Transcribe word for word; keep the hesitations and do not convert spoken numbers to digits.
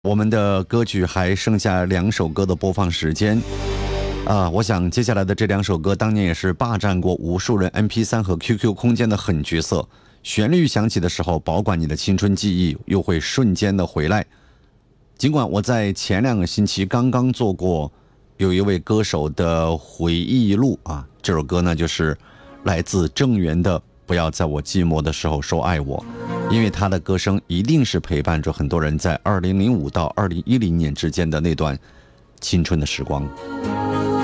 我们的歌曲还剩下两首歌的播放时间啊，我想接下来的这两首歌当年也是霸占过无数人 M P 三 和 Q Q 空间的狠角色。旋律响起的时候，保管你的青春记忆又会瞬间的回来。尽管我在前两个星期刚刚做过有一位歌手的回忆录啊，这首歌呢就是来自郑源的《不要在我寂寞的时候说爱我》。因为他的歌声一定是陪伴着很多人在二零零五到二零一零年之间的那段青春的时光。